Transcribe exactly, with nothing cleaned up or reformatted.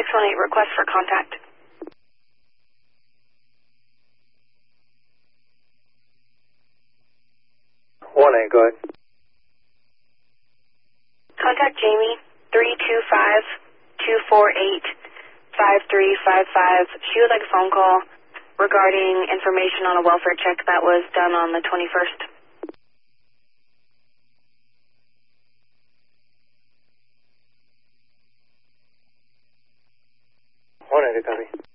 six one eight, request for contact. one eight, go ahead. Contact Jamie, three two five, two four eight, five three five five. She would like a phone call regarding information on a welfare check that was done on the twenty-first. one eight, copy.